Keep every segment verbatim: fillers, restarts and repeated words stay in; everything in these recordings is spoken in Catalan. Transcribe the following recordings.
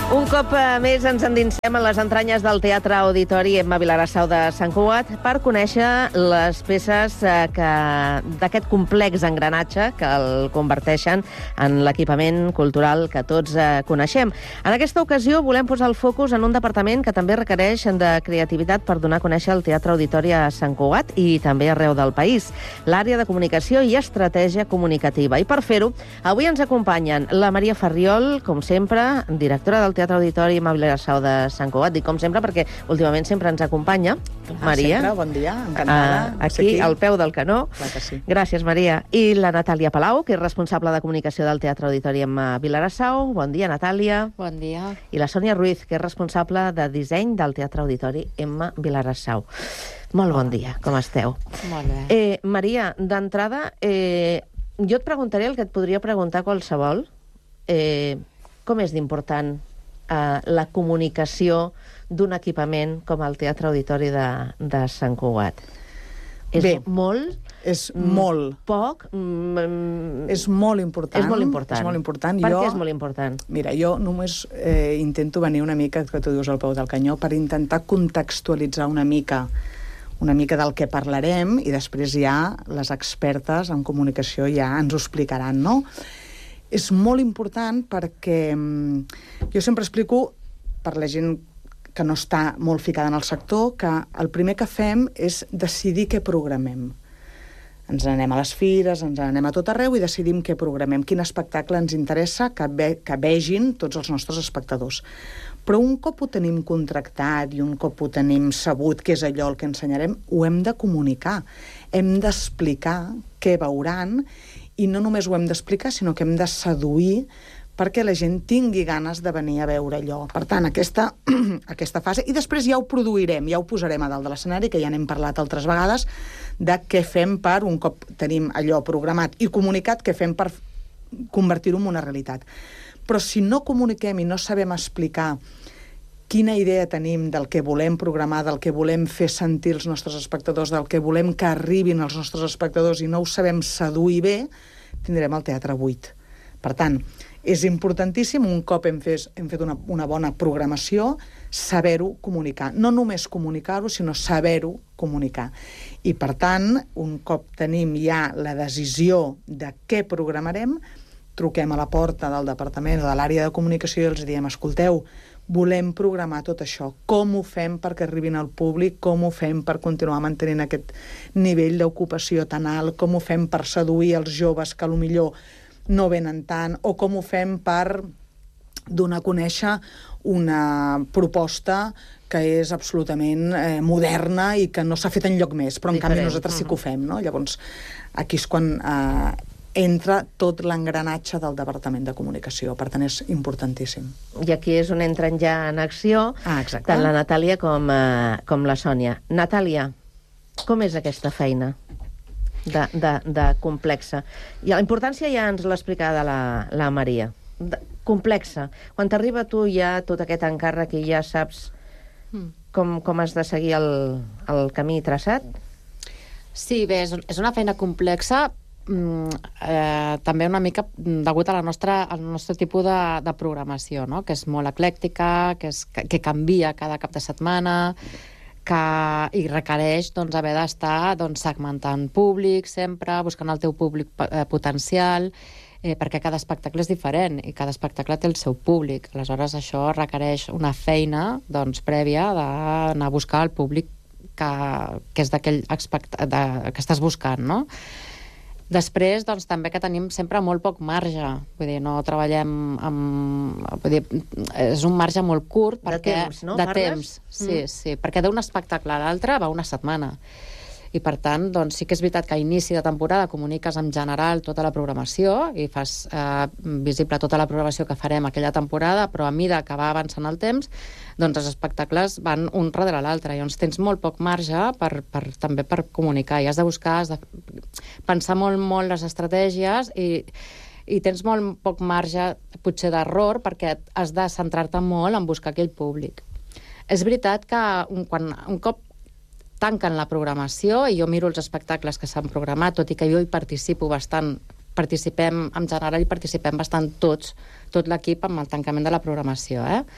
Un cop més ens endinsem a les entranyes del Teatre Auditori Emma Vilarassau de Sant Cugat per conèixer les peces que d'aquest complex engranatge que el converteixen en l'equipament cultural que tots coneixem. En aquesta ocasió volem posar el focus en un departament que també requereix de creativitat per donar a conèixer el Teatre Auditori a Sant Cugat i també arreu del país, l'àrea de comunicació i estratègia comunicativa. I per fer-ho, avui ens acompanyen la Maria Farriol, com sempre, directora del Teatre Auditori Emma Vilarassau de Sant Cugat. Dic com sempre perquè últimament sempre ens acompanya. Clar, Maria. Sempre, bon dia, encantada. Uh, aquí, aquí, al peu del canó. Clar que sí. Gràcies, Maria. I la Natàlia Palau, que és responsable de comunicació del Teatre Auditori Emma Vilarassau. Bon dia, Natàlia. Bon dia. I la Sònia Ruiz, que és responsable de disseny del Teatre Auditori Emma Vilarassau. Molt bon dia, com esteu? Molt bé. Eh, Maria, d'entrada, eh, jo et preguntaré el que et podria preguntar qualsevol. Eh, com és d'important eh, la comunicació d'un equipament com el Teatre Auditori de, de Sant Cugat? És Bé, molt? És molt. Poc? Mm, És molt important. És molt important. És molt important. Per jo, què és molt important? Mira, jo només eh, intento venir una mica, que tu dius al peu del canyó, per intentar contextualitzar una mica una mica del que parlarem i després ja les expertes en comunicació ja ens ho explicaran, no? És molt important perquè jo sempre explico, per la gent que no està molt ficada en el sector, que el primer que fem és decidir què programem. Ens n'anem a les fires, ens n'anem a tot arreu i decidim què programem, quin espectacle ens interessa que, ve, que vegin tots els nostres espectadors. Però un cop ho tenim contractat i un cop ho tenim sabut què és allò el que ensenyarem, ho hem de comunicar. Hem d'explicar què veuran i no només ho hem d'explicar, sinó que hem de seduir perquè la gent tingui ganes de venir a veure allò. Per tant, aquesta, aquesta fase... I després ja ho produirem, ja ho posarem a dalt de l'escenari, que ja n'hem parlat altres vegades, de què fem per, un cop tenim allò programat i comunicat, què fem per convertir-ho en una realitat. Però si no comuniquem i no sabem explicar quina idea tenim del que volem programar, del que volem fer sentir els nostres espectadors, del que volem que arribin els nostres espectadors i no ho sabem seduir bé, tindrem el teatre buit. Per tant, és importantíssim, un cop hem fet, hem fet una, una bona programació, saber-ho comunicar. No només comunicar-ho, sinó saber-ho comunicar. I, per tant, un cop tenim ja la decisió de què programarem, truquem a la porta del departament o de l'àrea de comunicació i els diem, escolteu, volem programar tot això. Com ho fem perquè arribin al públic? Com ho fem per continuar mantenint aquest nivell d'ocupació tan alt? Com ho fem per seduir els joves que potser no venen tant? O com ho fem per donar a conèixer una proposta que és absolutament eh, moderna i que no s'ha fet enlloc més, però en Diferent. canvi nosaltres sí que ho fem, no? Llavors, aquí és quan eh, entra tot l'engranatge del Departament de Comunicació. Per tant, és importantíssim. I aquí és on entren ja en acció Ah, exacte. tant la Natàlia com, eh, com la Sònia. Natàlia, com és aquesta feina de, de, de complexa? I la importància ja ens l'ha explicada la, la Maria. De, complexa. Quan t'arriba a tu ja tot aquest encàrrec i ja saps com, com has de seguir el, el camí traçat? Sí, bé, és, és una feina complexa, mm, eh, també una mica degut a la nostra, al nostre tipus de, de programació, no? Que és molt eclèctica, que, és, que, que canvia cada cap de setmana, que, i requereix doncs, haver d'estar doncs, segmentant públic sempre, buscant el teu públic eh, potencial, eh, perquè cada espectacle és diferent i cada espectacle té el seu públic. Aleshores, això requereix una feina doncs, prèvia d'anar a buscar el públic que, que és d'aquell de, que estàs buscant, no? Després, doncs, també que tenim sempre molt poc marge. Vull dir, no treballem amb... Vull dir, és un marge molt curt perquè... De temps, no? De Parles? temps, sí, Mm. sí. Perquè d'un espectacle a l'altre va una setmana. I, per tant, doncs, sí que és veritat que a inici de temporada comuniques en general tota la programació i fas eh, visible tota la programació que farem aquella temporada, però a mida que va avançant el temps, doncs els espectacles van un darrere l'altre. Llavors tens molt poc marge per, per, també per comunicar. I has de buscar, has de pensar molt, molt les estratègies i, i tens molt poc marge, potser, d'error, perquè has de centrar-te molt en buscar aquell públic. És veritat que un, quan, un cop tanquen la programació i jo miro els espectacles que s'han programat, tot i que jo hi participo bastant participem, en general hi participem bastant tots, tot l'equip amb el tancament de la programació, eh?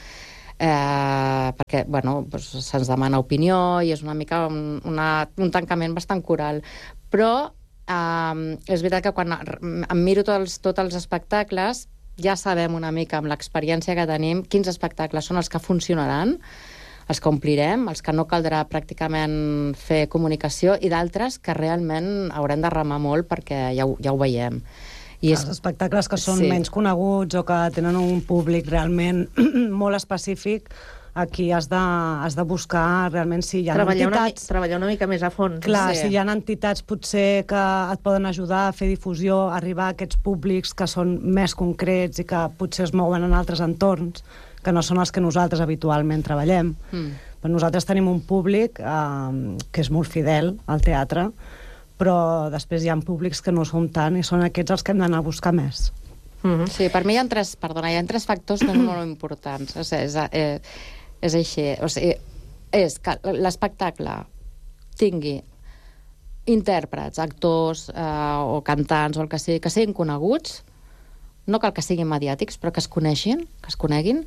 Eh, perquè, bueno, doncs, se'ns demana opinió i és una mica un, una, un tancament bastant coral. Però eh, és veritat que quan em miro tots els, tots els espectacles ja sabem una mica amb l'experiència que tenim quins espectacles són els que funcionaran, els que omplirem, els que no caldrà pràcticament fer comunicació i d'altres que realment haurem de remar molt perquè ja ho, ja ho veiem. I és... Els espectacles que són sí. menys coneguts o que tenen un públic realment molt específic, aquí has de, has de buscar realment si hi ha treballar entitats... Una, treballar una mica més a fons. Clar, sí. si hi ha entitats potser que et poden ajudar a fer difusió, a arribar a aquests públics que són més concrets i que potser es mouen en altres entorns, que no són els que nosaltres habitualment treballem. Mm. Però nosaltres tenim un públic eh, que és molt fidel al teatre, però després hi ha públics que no som tant i són aquests els que hem d'anar a buscar més. Mm-hmm. Sí, per mi hi ha tres, perdona, hi ha tres factors que són molt importants. O sigui, és, eh, és així. O sigui, és que l'espectacle tingui intèrprets, actors eh, o cantants o el que sigui, que siguin coneguts, no cal que siguin mediàtics, però que es coneixin, que es coneguin.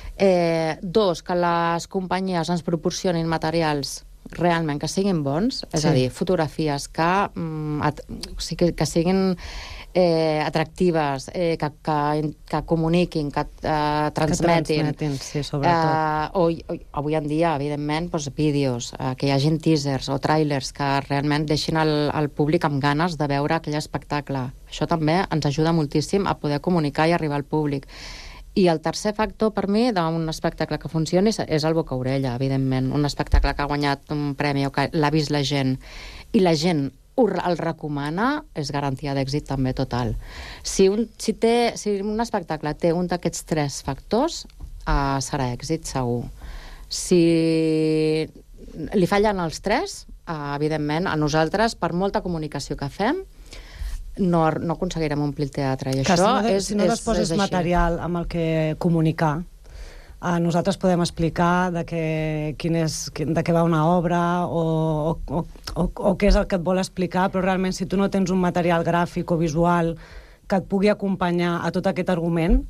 Eh, dos, que les companyies ens proporcionin materials realment que siguin bons, és sí. a dir, fotografies que, mm, at, o sigui, que, que siguin eh, atractives, eh, que, que, que comuniquin, que eh, transmetin. Que transmetin, sí, sobretot. Eh, o, o, avui en dia, evidentment, doncs, vídeos, eh, que hi hagin teasers o trailers que realment deixin el, el públic amb ganes de veure aquell espectacle. Això també ens ajuda moltíssim a poder comunicar i arribar al públic. I el tercer factor, per mi, d'un espectacle que funcioni és el boca-orella, evidentment. Un espectacle que ha guanyat un premi o que l'ha vist la gent i la gent el recomana, és garantia d'èxit també total. Si un, si té, si un espectacle té un d'aquests tres factors, uh, serà èxit segur. Si li fallen els tres, uh, evidentment, a nosaltres, per molta comunicació que fem, no, no aconseguirem omplir el teatre. I que això si no, és, si no és, desposes és material amb el que comunicar, eh, nosaltres podem explicar de, què, quin és, de què va una obra o, o, o, o què és el que et vol explicar, però realment si tu no tens un material gràfic o visual que et pugui acompanyar a tot aquest argument,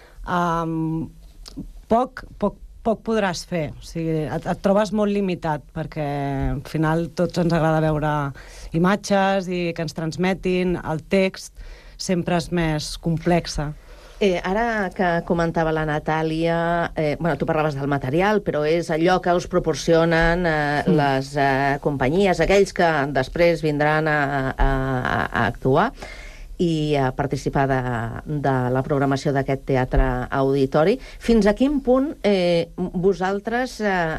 eh, poc, poc poc podràs fer. O sigui, et, et trobes molt limitat, perquè al final tots ens agrada veure imatges i que ens transmetin, el text sempre és més complexa. Eh, ara que comentava la Natàlia, eh, bueno, tu parlaves del material, però és allò que us proporcionen eh, mm. les eh, companyies, aquells que després vindran a, a, a actuar i a participar de, de la programació d'aquest teatre auditori. Fins a quin punt eh, vosaltres eh,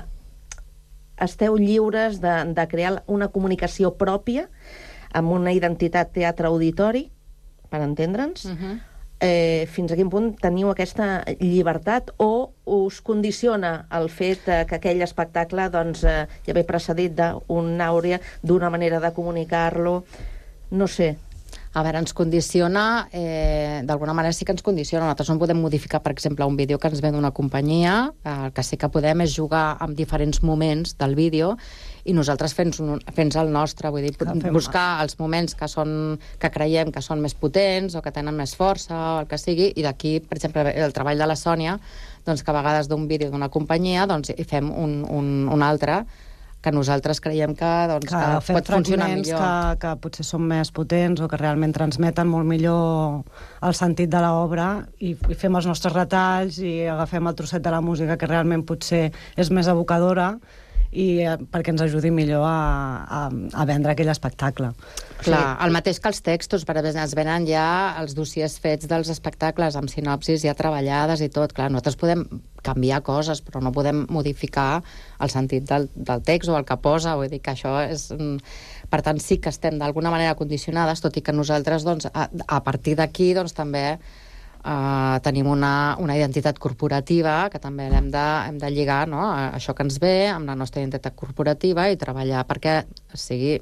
esteu lliures de, de crear una comunicació pròpia amb una identitat teatre-auditori, per entendre'ns? Uh-huh. eh, fins a quin punt teniu aquesta llibertat o us condiciona el fet eh, que aquell espectacle doncs, eh, ja ve precedit d'una àurea, d'una manera de comunicar-lo? No sé. A veure, ens condiciona, eh, d'alguna manera sí que ens condiciona. Nosaltres no podem modificar, per exemple, un vídeo que ens ve d'una companyia. El que sí que podem és jugar amb diferents moments del vídeo i nosaltres fent, fent el nostre, vull dir, buscar els moments que, són, que creiem que són més potents o que tenen més força o el que sigui, i d'aquí, per exemple, el treball de la Sònia, doncs, que a vegades d'un vídeo d'una companyia doncs, hi fem un, un, un altre que nosaltres creiem que, doncs, que, que pot funcionar millor. Que, que potser són més potents o que realment transmeten molt millor el sentit de l'obra i, i fem els nostres retalls i agafem el trosset de la música que realment potser és més evocadora i eh, perquè ens ajudi millor a, a, a vendre aquell espectacle. Clar, el mateix que els textos, per exemple, es venen ja els dossiers fets dels espectacles amb sinopsis ja treballades i tot. Clar, nosaltres podem canviar coses, però no podem modificar el sentit del, del text o el que posa, vull dir que això és... Per tant, sí que estem d'alguna manera condicionades, tot i que nosaltres, doncs, a, a partir d'aquí, doncs, també Uh, tenim una, una identitat corporativa que també hem de, hem de lligar, no? Això que ens ve amb la nostra identitat corporativa i treballar perquè sigui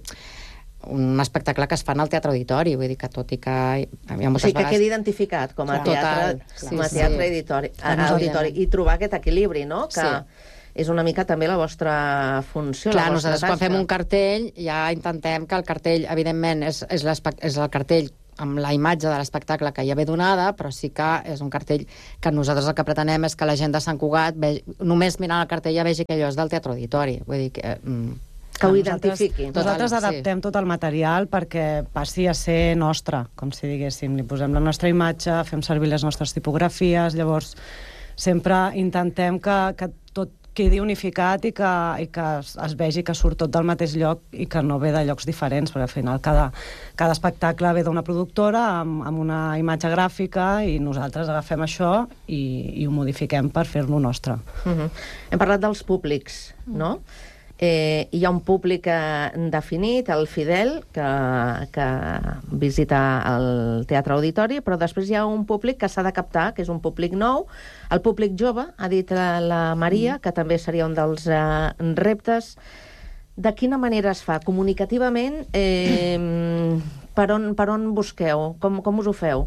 un espectacle que es fa en el teatre auditori, vull dir que tot i que hi ha moltes o sigui, que vegades... quedi identificat com a Total, teatre, sí, com a teatre sí. auditori, auditori i trobar aquest equilibri, no? Que sí. és una mica també la vostra funció. Clar, la vostra nosaltres tasca. Quan fem un cartell ja intentem que el cartell, evidentment, és, és, és el cartell amb la imatge de l'espectacle que ja ve donada, però sí que és un cartell que nosaltres el que pretenem és que la gent de Sant Cugat vegi, només mirant el cartell ja vegi que allò és del Teatre Auditori. Vull dir que... Mm, que ho identifiqui. Nosaltres, nosaltres adaptem sí. tot el material perquè passi a ser nostre, com si diguéssim. Li posem la nostra imatge, fem servir les nostres tipografies, llavors sempre intentem que, que tot quedi unificat i que, i que es, es vegi que surt tot del mateix lloc i que no ve de llocs diferents, perquè al final cada, cada espectacle ve d'una productora amb, amb una imatge gràfica i nosaltres agafem això i, i ho modifiquem per fer-lo nostre. Uh-huh. Hem parlat dels públics, no? Eh, hi ha un públic eh, definit, el fidel, que, que visita el Teatre Auditori, però després hi ha un públic que s'ha de captar, que és un públic nou, el públic jove, ha dit la, la Maria, que també seria un dels eh, reptes. De quina manera es fa? Comunicativament, eh, per, on, per on busqueu? Com, com us ho feu?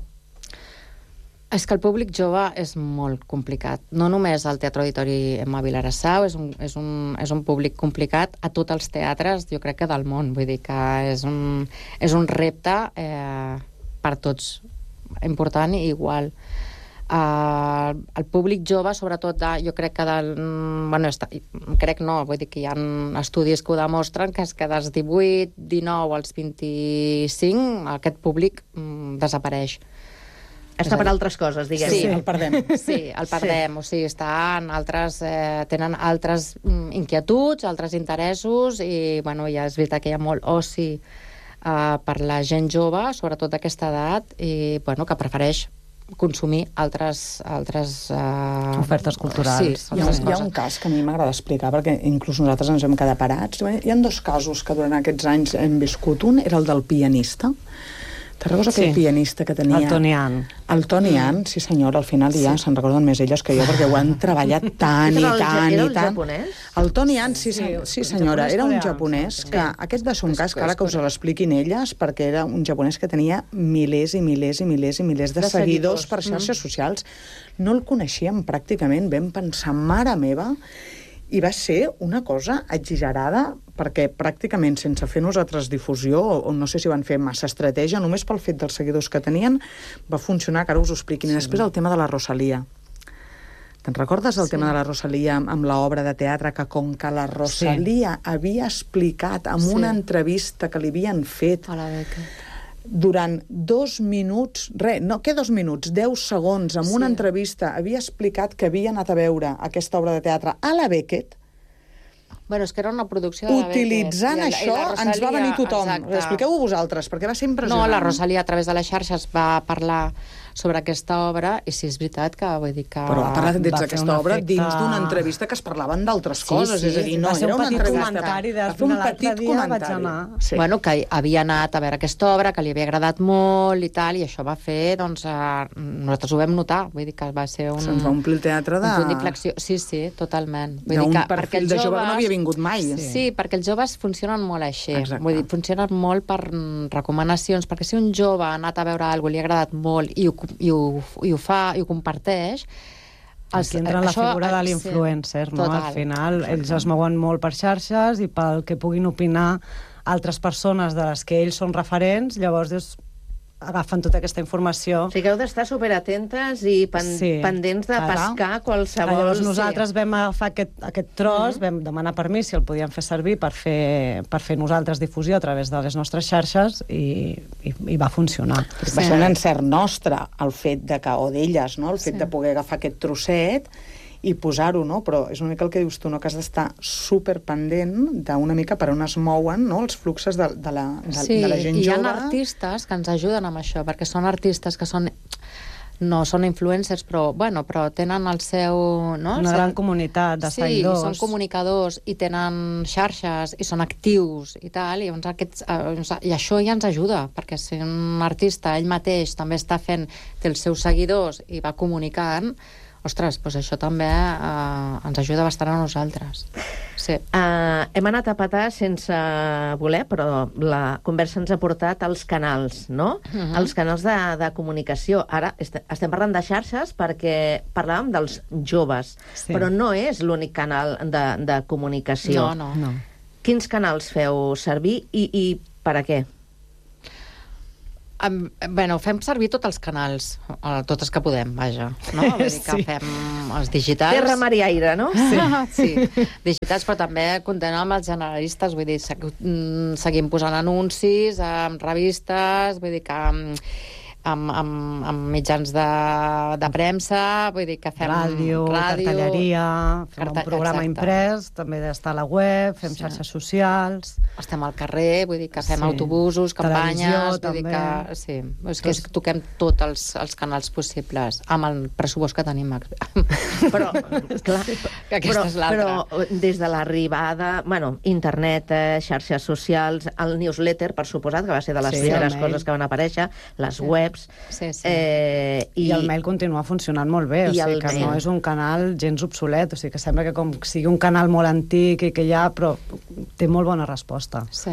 És que el públic jove és molt complicat. No només al Teatre Auditori Emma Vilarassau, és un, és, un, és un públic complicat a tots els teatres, jo crec que del món. Vull dir que és un, és un repte eh, per tots important i igual. Uh, el públic jove, sobretot, de, jo crec que del... Bueno, està, crec no, vull dir que hi ha estudis que ho demostren, que és que dels divuit, dinou als vint-i-cinc aquest públic mm, desapareix. Està per altres coses, diguem. Sí, el perdem. Sí, el perdem. Sí. O sigui, està en altres, eh, tenen altres inquietuds, altres interessos, i, bueno, ja és veritat que hi ha molt oci eh, per la gent jove, sobretot d'aquesta edat, i, bueno, que prefereix consumir altres... altres eh... ofertes culturals. Sí, hi, ha, hi ha un cas que a mi m'agrada explicar, perquè inclús nosaltres ens hem quedat parats. Hi ha dos casos que durant aquests anys hem viscut. Un era el del pianista. Te'n recordes aquell sí. pianista que tenia... El Tony Ann. El Tony Ann, sí senyora, al final ja sí. se'n recorden més elles que jo, perquè ho han treballat tant i tant i tant. Era el japonès? El Tony Ann, sí, sí, sí senyora, era un japonès que... Aquest va ser un cas que ara que us l'expliquin elles, perquè era un japonès que tenia milers i milers i milers i milers de, de seguidors, seguidors per xarxes mm. socials. No el coneixíem pràcticament, vam pensar, mare meva, i va ser una cosa exagerada, perquè pràcticament sense fer nosaltres difusió, o no sé si van fer massa estratègia, només pel fet dels seguidors que tenien, va funcionar, que ara us ho expliquin. Sí. I després el tema de la Rosalia. Te'n recordes el sí. tema de la Rosalia amb, amb l'obra de teatre, que com que la Rosalia sí. havia explicat en sí. una entrevista que li havien fet a la beca durant dos minuts, res, no, què dos minuts? Deu segons, en sí. una entrevista, havia explicat que havia anat a veure aquesta obra de teatre a la Beckett. Bueno, és que era una producció de la Beckett. Utilitzant la, això, Rosalia, ens va venir tothom. Expliqueu-ho vosaltres, perquè va ser impressionant. No, la Rosalia, a través de les xarxes, va parlar sobre aquesta obra, i sí, és veritat que vull dir que... Però ha parlat dins d'aquesta obra efecte... dins d'una entrevista que es parlaven d'altres sí, coses, sí. és a dir, no, era una entrevista... Comentari de... Va fer un petit comentari. Sí. Bueno, que havia anat a veure aquesta obra, que li havia agradat molt i tal, i això va fer, doncs, eh, nosaltres ho vam notar, vull dir que va ser un... Se'ns va omplir el teatre de... Un punt d'inflexió, sí, sí, totalment. Vull dir que perfil de jove que no havia vingut mai. Sí, sí, perquè els joves funcionen molt així. Exacte. Vull dir, funcionen molt per recomanacions, perquè si un jove ha anat a veure alguna cosa, li ha agradat molt i ho i ho, i ho fa, i ho comparteix... Els, Aquí entra la això, figura de l'influencer, no? Total. Al final, ells es mouen molt per xarxes i pel que puguin opinar altres persones de les que ells són referents, llavors és, agafen tota aquesta informació. O sigui que heu d'estar superatentes i pen sí. pendents de Ara. pescar qualsevol... Llavors nosaltres sí. vam agafar aquest, aquest tros, mm -hmm. vam demanar permís si el podíem fer servir per fer, per fer nosaltres difusió a través de les nostres xarxes i, i, i va funcionar. Sí. Va ser un encert nostre, el fet de que, o d'elles, no? el fet sí. de poder agafar aquest trosset i posar-ho, no? Però és una mica el que dius tu, no? Que has d'estar superpendent d'una mica per on es mouen, no? Els fluxes de, de, la, de, sí, de la gent jove. Sí, i hi jove. ha artistes que ens ajuden amb això, perquè són artistes que són... no són influencers, però, bueno, però tenen el seu... No? Una gran comunitat de sí, seguidors. Sí, són comunicadors i tenen xarxes i són actius i tal, i, doncs aquests, eh, i això ja ens ajuda, perquè si un artista ell mateix també està fent dels seus seguidors i va comunicant, ostres, doncs això també eh, ens ajuda bastant a nosaltres. Sí. Uh, hem anat a petar sense voler, però la conversa ens ha portat als canals, no? Uh -huh. Els canals de, de comunicació. Ara est estem parlant de xarxes perquè parlàvem dels joves, sí. però no és l'únic canal de, de comunicació. No, no, no. Quins canals feu servir i, i per a què? Um, bueno, fem servir tots els canals, uh, tots els que podem, vaja, no? Vull dir que Sí. fem els digitals... Terra, mar i aire, no? Sí. sí, digitals, però també contem amb els generalistes, vull dir, segu- mm, seguim posant anuncis amb revistes, vull dir que amb, amb, amb, amb mitjans de, de premsa, vull dir que fem Ràdio, ràdio cartelleria, fem carta- un programa exacte. imprès, també està a la web, fem Sí. xarxes socials... estem al carrer, vull dir que fem Sí. autobusos, Televisió, campanyes, vull dir també. que... Sí, és que, és que toquem tots els, els canals possibles, amb el pressupost que tenim. Però, clar, Que aquesta però, és l'altra. però des de l'arribada, bueno, internet, eh, xarxes socials, el newsletter, per suposat, que va ser de les Sí, primeres el mail. coses que van aparèixer, les webs... Sí, sí. Eh, I, I el mail continua funcionant molt bé, o I sigui el que mail. no és un canal gens obsolet, o sigui que sembla que com sigui un canal molt antic i que ja, però té molt bona resposta. Sí.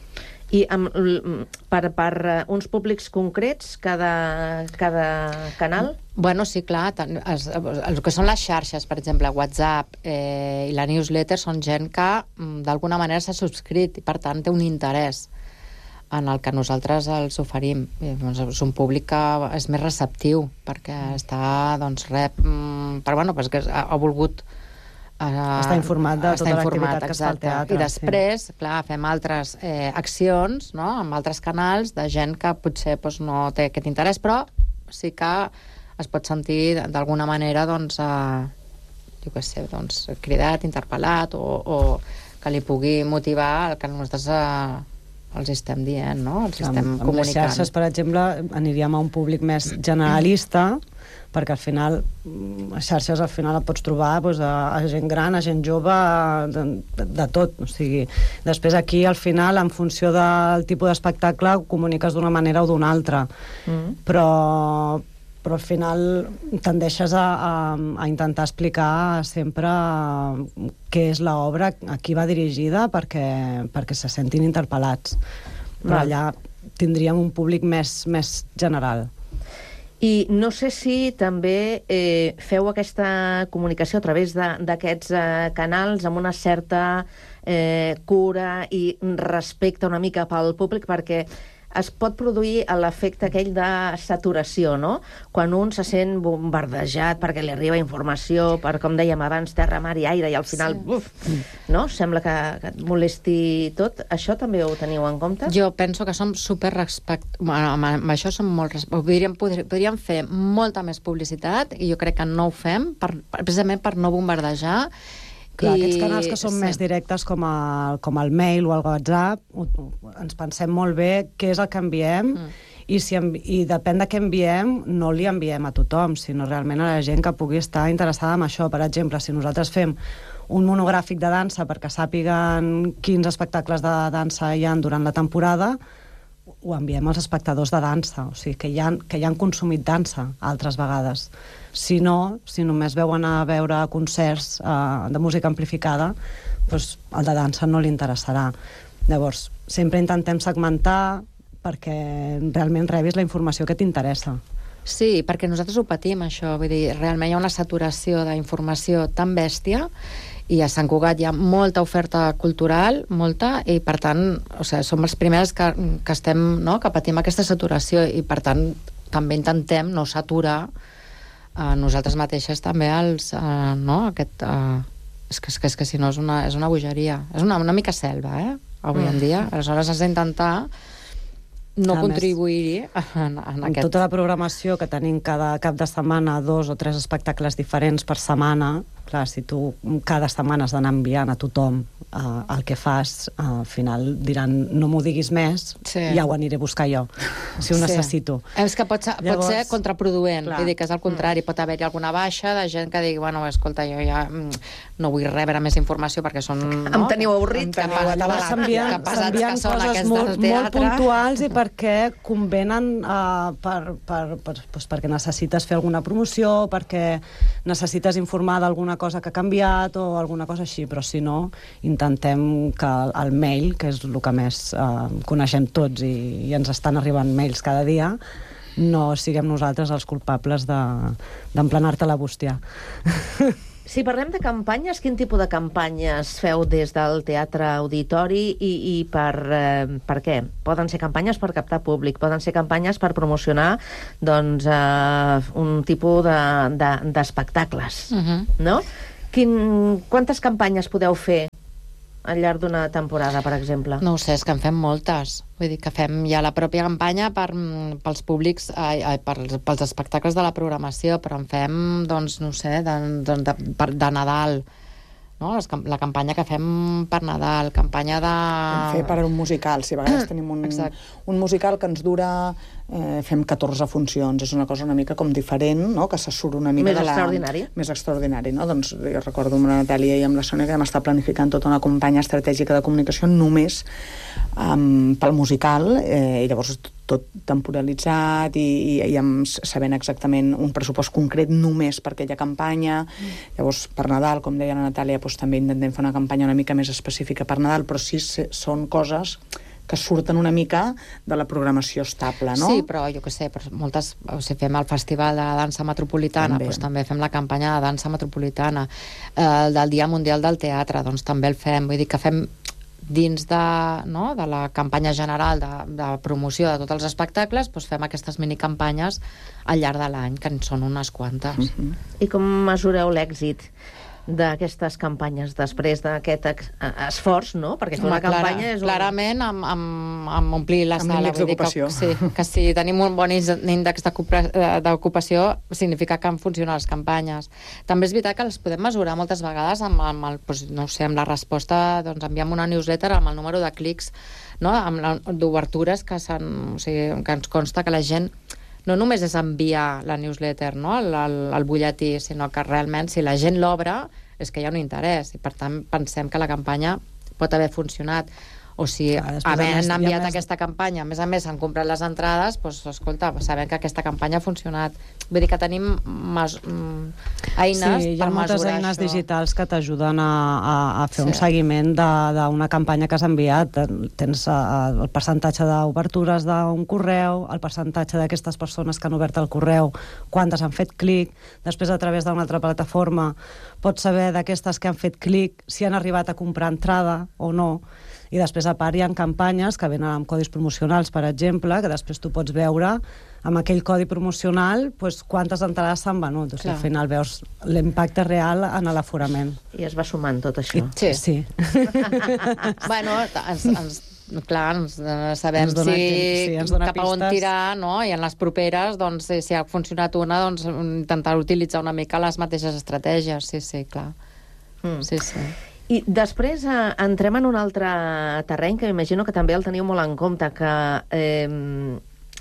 I amb, l- per, per eh, uns públics concrets, cada, cada canal? Bueno, sí, clar, tant, els, el que són les xarxes, per exemple, WhatsApp eh, i la newsletter són gent que mm, d'alguna manera s'ha subscrit i per tant té un interès en el que nosaltres els oferim. I, doncs, és un públic que és més receptiu perquè està, doncs, rep... Mm, però, bueno, pues que ha, ha volgut eh, Està informat de tota l'activitat que es fa al exacte. teatre, I després, sí. clar, fem altres eh, accions, no?, amb altres canals de gent que potser doncs, no té aquest interès, però sí que es pot sentir d'alguna manera, doncs, eh, jo què sé, doncs, cridat, interpel·lat, o, o que li pugui motivar el que nosaltres eh, els estem dient, no?, els estem amb, amb les comunicant. xarxes, per exemple, aniríem a un públic més generalista, perquè al final, mm, a xarxes al final et pots trobar doncs, a, a gent gran, a gent jove, de, de, de tot. O sigui, després aquí, al final, en funció del tipus d'espectacle, ho comuniques d'una manera o d'una altra. Mm. Però, però al final tendeixes a, a, a intentar explicar sempre què és l'obra, a qui va dirigida, perquè, perquè se sentin interpel·lats. Però Val. allà tindríem un públic més, més general. I no sé si també eh, feu aquesta comunicació a través de- d'aquests eh, canals amb una certa eh, cura i respecte una mica pel públic, perquè es pot produir l'efecte aquell de saturació, no? Quan un se sent bombardejat perquè li arriba informació, per, com dèiem abans, terra, mar i aire, i al final, sí. uf, no? Sembla que, que et molesti tot. Això també ho teniu en compte? Jo penso que som super respect... Bueno, amb, amb això som molt... Res... Podríem, podríem, podríem fer molta més publicitat i jo crec que no ho fem per, precisament per no bombardejar. Clar, I... aquests canals que són sí. més directes com el, com el mail o el WhatsApp, ho, ho, ens pensem molt bé què és el que enviem mm. i, si envi i depèn de què enviem, no li enviem a tothom, sinó realment a la gent que pugui estar interessada en això. Per exemple, si nosaltres fem un monogràfic de dansa perquè sàpiguen quins espectacles de dansa hi ha durant la temporada, ho enviem als espectadors de dansa, o sigui, que ja, que ja han consumit dansa altres vegades. Si no, si només veuen a veure concerts eh, de música amplificada, doncs el de dansa no li interessarà. Llavors, sempre intentem segmentar perquè realment rebis la informació que t'interessa. Sí, perquè nosaltres ho patim, això. Vull dir, realment hi ha una saturació d'informació tan bèstia i a Sant Cugat hi ha molta oferta cultural, molta, i per tant, o sigui, som els primers que, que estem, no?, que patim aquesta saturació i per tant també intentem no saturar a eh, nosaltres mateixes també els, eh, no, aquest... Eh, és, que, és, que, és que si no és una, és una bogeria. És una, una mica selva, eh?, avui en dia. Aleshores has d'intentar no A més, contribuir-hi en, en Amb aquest... tota la programació que tenim cada cap de setmana, dos o tres espectacles diferents per setmana, clar, si tu cada setmana has d'anar enviant a tothom uh, el que fas, uh, al final diran no m'ho diguis més, Sí. ja ho aniré a buscar jo, si ho Sí. necessito. És que pot ser, Llavors, pot ser contraproduent, clar. vull dir que és al contrari, pot haver-hi alguna baixa de gent que digui, bueno, escolta, jo ja mm, no vull rebre més informació perquè són... No? Em teniu avorrit. Que Em pas- teniu que S'envien pesats s'envien que són coses aquests molt, del molt teatre. puntuals i perquè convenen uh, per, per, per, doncs perquè necessites fer alguna promoció, perquè necessites informar d'alguna cosa que ha canviat o alguna cosa així, però si no, intentem que el mail, que és el que més uh, coneixem tots i, i ens estan arribant mails cada dia, no siguem nosaltres els culpables de- d'emplenar-te la bústia. Si parlem de campanyes, quin tipus de campanyes feu des del Teatre Auditori i, i per, eh, per què? Poden ser campanyes per captar públic, poden ser campanyes per promocionar doncs, eh, un tipus d'espectacles, de, de, uh-huh. no? Quin, quantes campanyes podeu fer al llarg d'una temporada, per exemple? No ho sé, és que en fem moltes. Vull dir que fem ja la pròpia campanya per, pels públics, ai, ai, per, pels espectacles de la programació, però en fem, doncs, no sé, de, de, de, de Nadal, no? Les, la campanya que fem per Nadal, campanya de... Fem fer per un musical, si a vegades tenim un, un musical que ens dura... Eh, fem catorze funcions, és una cosa una mica com diferent, no? Que se surt una mica més de la... extraordinari. Més extraordinari, no? Doncs jo recordo amb la Natàlia i amb la Sònia que vam estar planificant tota una campanya estratègica de comunicació només um, pel musical, eh, i llavors tot, tot temporalitzat i, i, i amb, sabent exactament un pressupost concret només per aquella campanya. Mm. Llavors, per Nadal, com deia la Natàlia, doncs, també intentem fer una campanya una mica més específica per Nadal, però sí són coses que surten una mica de la programació estable, no? Sí, però jo què sé, però moltes, o sigui, fem el Festival de Dansa Metropolitana, també. Doncs també fem la campanya de Dansa Metropolitana, eh, del Dia Mundial del Teatre, doncs també el fem, vull dir que fem dins de, no, de la campanya general de, de promoció de tots els espectacles, doncs fem aquestes minicampanyes al llarg de l'any, que en són unes quantes. Uh-huh. I com mesureu l'èxit d'aquestes campanyes després d'aquest esforç, no? Perquè fer una Clara, campanya és un... Clarament amb, amb, amb omplir la amb sala. Amb d'ocupació. Sí, que si tenim un bon índex d'ocupació significa que han funcionat les campanyes. També és veritat que les podem mesurar moltes vegades amb, amb el, doncs, no sé, amb la resposta, doncs enviem una newsletter amb el número de clics, no? Amb d'obertures que, o sigui, que ens consta que la gent no només és enviar la newsletter, no? el, el, el butlletí, sinó que realment si la gent l'obre és que hi ha un interès i per tant pensem que la campanya pot haver funcionat. O si Clar, havent més, enviat més... aquesta campanya, a més a més han comprat les entrades, doncs, escolta, sabem que aquesta campanya ha funcionat. Vull dir que tenim mes... eines sí, per mesurar això. Hi ha moltes eines digitals que t'ajuden a, a, a fer sí. un seguiment d'una campanya que has enviat. Tens uh, el percentatge d'obertures d'un correu, el percentatge d'aquestes persones que han obert el correu, quantes han fet clic, després a través d'una altra plataforma pots saber d'aquestes que han fet clic si han arribat a comprar entrada o no. I després, a part, hi ha campanyes que venen amb codis promocionals, per exemple, que després tu pots veure amb aquell codi promocional doncs, quantes entrades s'han venut. Doncs, al final veus l'impacte real en l'aforament. I es va sumant tot això. I, sí. sí. bueno, ens, ens, clar, ens sabem ens dona, si sí, ens dona cap a on tirar, no? I en les properes, doncs, si ha funcionat una, doncs intentar utilitzar una mica les mateixes estratègies. Sí, sí, clar. Mm. Sí, sí. I després eh, entrem en un altre terreny que m'imagino que també el teniu molt en compte, que eh,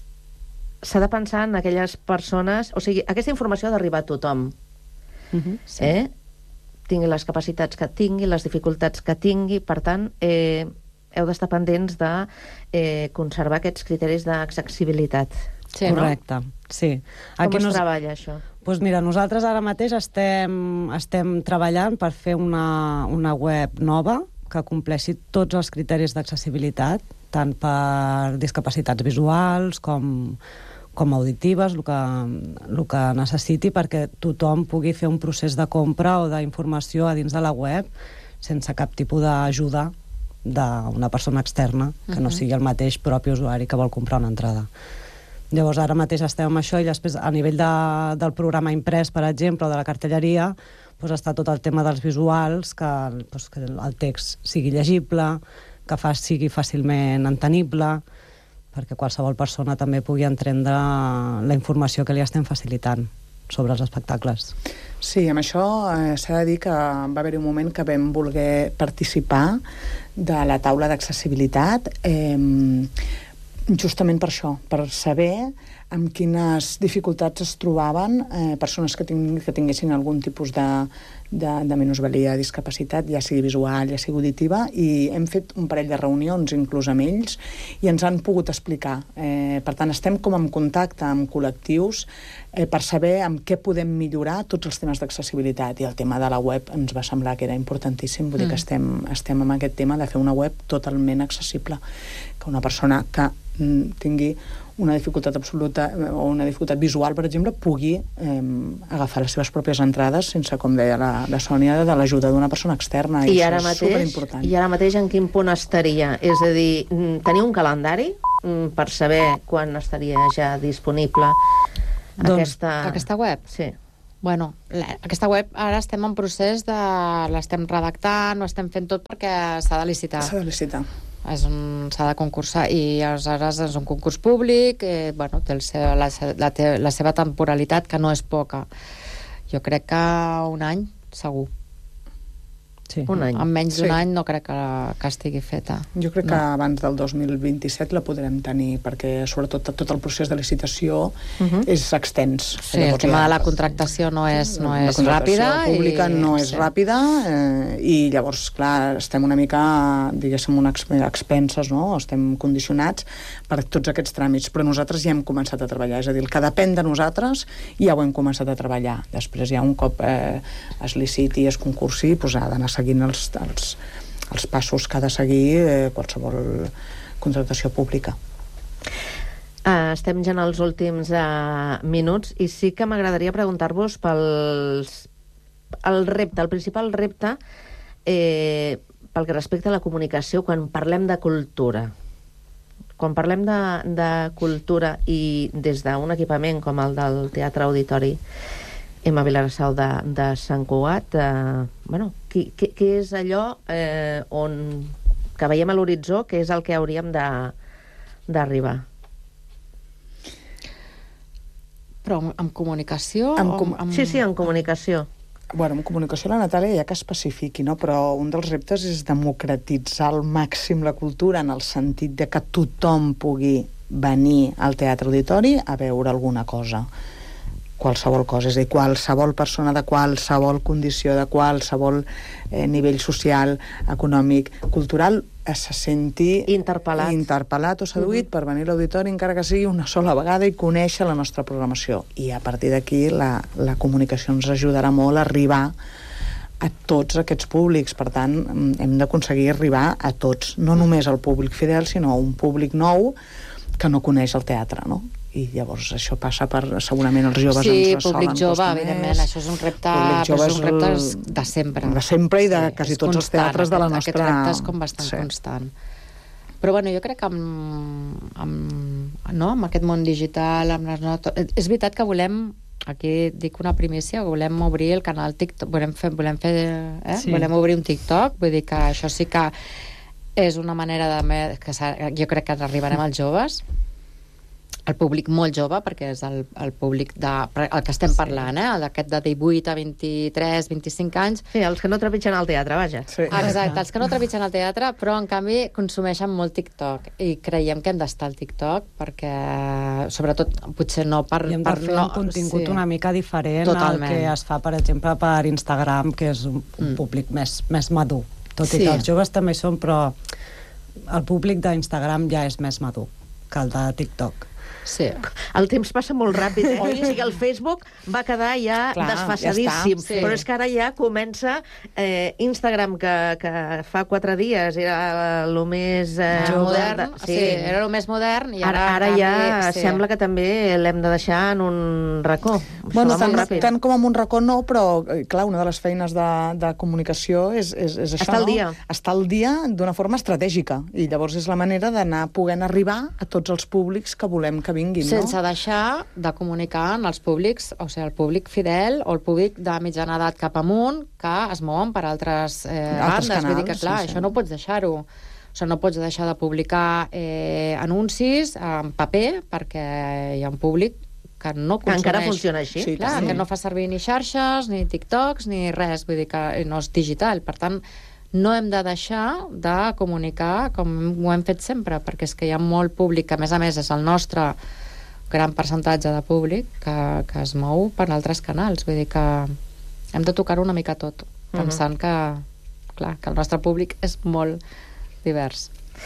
s'ha de pensar en aquelles persones... O sigui, aquesta informació ha d'arribar a tothom. Uh-huh, sí. eh? Tingui les capacitats que tingui, les dificultats que tingui, per tant, eh, heu d'estar pendents de eh, conservar aquests criteris d'accessibilitat. Sí, correcte, no? Sí. Com Aquí es nos... treballa, això? Doncs mira, nosaltres ara mateix estem, estem treballant per fer una, una web nova que compleixi tots els criteris d'accessibilitat, tant per discapacitats visuals com, com auditives, el que, el que necessiti, perquè tothom pugui fer un procés de compra o d'informació a dins de la web sense cap tipus d'ajuda d'una persona externa, que no sigui el mateix propi usuari que vol comprar una entrada. Llavors, ara mateix estem amb això i després, a nivell de, del programa imprès, per exemple, o de la cartelleria, doncs està tot el tema dels visuals, que, doncs, que el text sigui llegible, que fa, sigui fàcilment entenible, perquè qualsevol persona també pugui entendre la informació que li estem facilitant sobre els espectacles. Sí, amb això eh, s'ha de dir que va haver-hi un moment que vam voler participar de la taula d'accessibilitat, eh, justament per això, per saber amb quines dificultats es trobaven eh, persones que, ting que tinguessin algun tipus de, de, de minusvalia, discapacitat, ja sigui visual, ja sigui auditiva, i hem fet un parell de reunions inclús amb ells i ens han pogut explicar. Eh, per tant, estem com en contacte amb col·lectius eh, per saber amb què podem millorar tots els temes d'accessibilitat, i el tema de la web ens va semblar que era importantíssim, vull dir que estem, estem amb aquest tema de fer una web totalment accessible, que una persona que tingui una dificultat absoluta o una dificultat visual, per exemple, pugui eh, agafar les seves pròpies entrades sense, com deia la, la Sònia, de l'ajuda d'una persona externa. I, I això ara és mateix, superimportant. I ara mateix en quin punt estaria? És a dir, tenir un calendari per saber quan estaria ja disponible doncs, aquesta... aquesta web? Sí. Bueno, la, aquesta web ara estem en procés de... l'estem redactant, ho estem fent tot perquè s'ha de licitar. S'ha de licitar. És un, s'ha de concursar i aleshores és un concurs públic, eh, bueno, té el seu, la, la, la seva temporalitat, que no és poca. Jo crec que un any, segur. Sí. Un any. En menys d'un Sí. any no crec que, que estigui feta. Jo crec no. que abans del dos mil vint-i-set la podrem tenir, perquè sobretot tot el procés de licitació uh -huh. és extens. Sí, Llavors, el tema ja, de la contractació no és, no és ràpida. La pública i... no és sí. ràpida eh, i llavors, clar, estem una mica, diguéssim, una expenses, no? Estem condicionats per tots aquests tràmits, però nosaltres ja hem començat a treballar, és a dir, el que depèn de nosaltres ja ho hem començat a treballar. Després ja un cop eh, es liciti, es concursi, doncs ha d'anar seguint els, els, els passos que ha de seguir eh, qualsevol contractació pública. Uh, estem ja en els últims uh, minuts i sí que m'agradaria preguntar-vos pels... el repte, el principal repte eh, pel que respecta a la comunicació quan parlem de cultura. Quan parlem de, de cultura i des d'un equipament com el del Teatre Auditori Emma Vilarassau de, de Sant Cugat, eh, bueno, què, què, què és allò eh, on que veiem a l'horitzó, què és el que hauríem d'arribar? Però amb, amb comunicació? Amb com... amb... Sí, sí, en comunicació. Bueno, en comunicació la Natàlia ja que especifiqui, no? Però un dels reptes és democratitzar al màxim la cultura en el sentit de que tothom pugui venir al Teatre Auditori a veure alguna cosa. Qualsevol cosa, és a dir, qualsevol persona de qualsevol condició, de qualsevol eh, nivell social, econòmic, cultural, eh, se senti interpel·lat, interpel·lat o seduït uh -huh. per venir a l'auditori, encara que sigui una sola vegada, i conèixer la nostra programació. I a partir d'aquí la, la comunicació ens ajudarà molt a arribar a tots aquests públics. Per tant, hem d'aconseguir arribar a tots, no només al públic fidel, sinó a un públic nou que no coneix el teatre, no? I llavors això passa per, segurament els joves sí, ens solen públic jove, costar evidentment, més. això és un repte, jove és un repte de sempre. De sempre i de sí, quasi tots constant, els teatres de la aquest, nostra... Aquest repte és com bastant sí. constant. Però bueno, jo crec que amb, amb, no, amb aquest món digital, amb les notes... És veritat que volem, aquí dic una primícia, volem obrir el canal TikTok, volem fer, volem fer eh? sí. volem obrir un TikTok, vull dir que això sí que és una manera de... que jo crec que arribarem als joves, el públic molt jove, perquè és el, el públic de, el que estem sí. parlant, eh? D'aquest de divuit a vint-i-tres, vint-i-cinc anys. Sí, els que no trepitgen al teatre, vaja. Sí. Exacte, els que no trepitgen al teatre, però en canvi consumeixen molt TikTok, i creiem que hem d'estar al TikTok, perquè, sobretot, potser no per... I hem per de fer no, un contingut sí. una mica diferent Totalment. al que es fa, per exemple, per Instagram, que és un, un mm. públic més, més madur. Tot sí. i que els joves també hi són, però el públic d'Instagram ja és més madur que el de TikTok. Sí. El temps passa molt ràpid, eh? O sigui, el Facebook va quedar ja Clar, desfasadíssim, ja sí. però és que ara ja comença eh, Instagram, que, que fa quatre dies era el més eh, modern, modern sí. sí, era el més modern, i ara, ara, ara ja sí. sembla que també l'hem de deixar en un racó. Bueno, tant, tant com en un racó no, però clar, una de les feines de, de comunicació és, és, és això, Està al no? dia. Estar al dia d'una forma estratègica, i llavors és la manera d'anar podent arribar a tots els públics que volem que vinguin, sense no? deixar de comunicar en els públics, o sigui, el públic fidel o el públic de mitjana edat cap amunt, que es mouen per altres, eh, altres bandes. Canals, vull dir que, clar, sí, sí. això no pots deixar-ho. O sigui, no pots deixar de publicar eh, anuncis en paper, perquè hi ha un públic que no consumeix. Encara funciona així. Sí, clar, sí. que no fa servir ni xarxes, ni TikToks, ni res. Vull dir que no és digital. Per tant, no hem de deixar de comunicar com ho hem fet sempre, perquè és que hi ha molt públic, que a més a més és el nostre gran percentatge de públic, que, que es mou per altres canals. Vull dir que hem de tocar una mica tot, pensant uh-huh. que, clar, que el nostre públic és molt divers.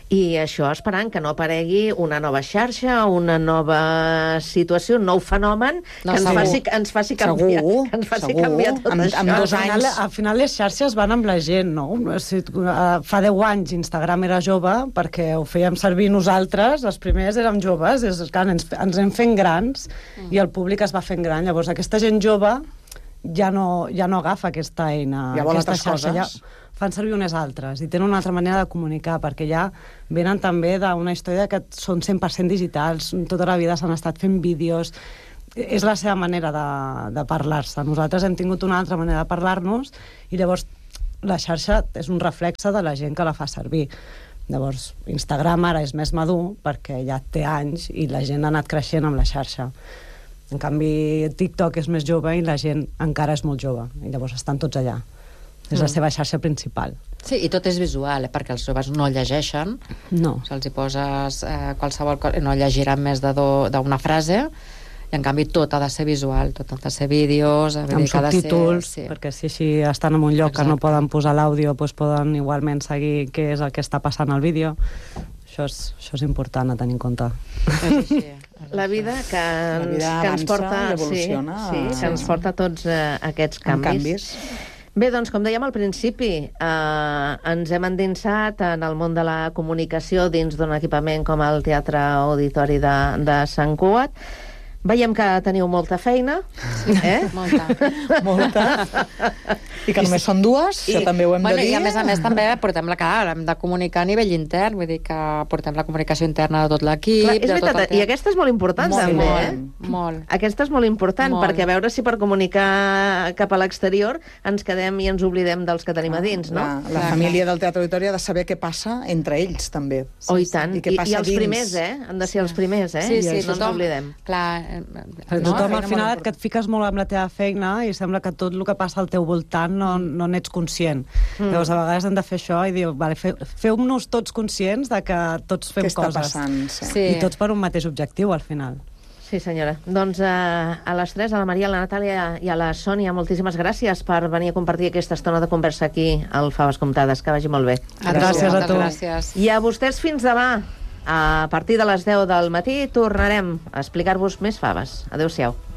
I això esperant que no aparegui una nova xarxa, una nova situació, un nou fenomen No, que ens segur. faci, que ens faci canviar, Segur, que ens faci segur. canviar tot Amb- això. amb dos Al final, anys. al final les xarxes van amb la gent, no? O sigui, eh, fa deu anys Instagram era jove perquè ho fèiem servir nosaltres, els primers érem joves, és, clar, ens, ens hem fent grans mm. i el públic es va fent gran. Llavors aquesta gent jove ja no, ja no agafa aquesta eina, Ja vol aquesta altres xarxa, coses. ja fan servir unes altres i tenen una altra manera de comunicar, perquè ja venen també d'una història que són cent per cent digitals, tota la vida s'han estat fent vídeos, és la seva manera de, de parlar-se. Nosaltres hem tingut una altra manera de parlar-nos i llavors la xarxa és un reflexe de la gent que la fa servir. Llavors, Instagram ara és més madur perquè ja té anys i la gent ha anat creixent amb la xarxa. En canvi, TikTok és més jove i la gent encara és molt jove i llavors estan tots allà. És la seva xarxa principal. Sí, i tot és visual, eh? Perquè els joves no llegeixen. No. Se'ls hi poses eh, qualsevol cosa, no llegiran més de do- d'una frase, i en canvi tot ha de ser visual, tot ha de ser vídeos, vull Amb dir que ha de ser- subtítols, sí. perquè si així estan en un lloc que no Exacte. poden posar l'àudio, doncs poden igualment seguir què és el que està passant al vídeo. Això és, això és important a tenir en compte. És així, és La així. vida que ens, vida que ens avança porta... i evoluciona. Sí, sí, que ens porta tots eh, aquests Amb canvis. canvis. Bé, doncs, com dèiem al principi, eh, ens hem endinsat en el món de la comunicació dins d'un equipament com el Teatre Auditori de, de Sant Cugat. Veiem que teniu molta feina, eh? Molta. Molta. I que només són dues, I, això també ho hem bueno, de dir. I a més a més també portem la cara, hem de comunicar a nivell intern, vull dir que portem la comunicació interna de tot l'equip. Clar, és de tot veritat, el que... i aquesta és molt important molt, també, molt, eh? Molt. Aquesta és molt important, Molt. perquè a veure si per comunicar cap a l'exterior ens quedem i ens oblidem dels que tenim a dins, no? La, la Clar, família clar. del Teatre Auditori ha de saber què passa entre ells, també. Oh, i tant. I què I, passa i els dins. primers, eh? Han de ser els primers, eh? Sí, I sí, no ens tothom, oblidem. clar, eh, Però no? tothom, feina al final, molt que et fiques molt amb la teva feina i sembla que tot el que passa al teu voltant no, no n'ets conscient. Mm. Llavors, a vegades hem de fer això i dir, vale, fe, feu-nos tots conscients de que tots fem Què està coses. passant? Sí. Sí. I tots per un mateix objectiu, al final. Sí, senyora. Doncs eh, a les tres, a la Maria, a la Natàlia i a la Sònia, moltíssimes gràcies per venir a compartir aquesta estona de conversa aquí al Faves Comptades. Que vagi molt bé. A tu, Gràcies a moltes tu. Gràcies. I a vostès fins demà. A partir de les deu del matí tornarem a explicar-vos més faves. Adéu-siau.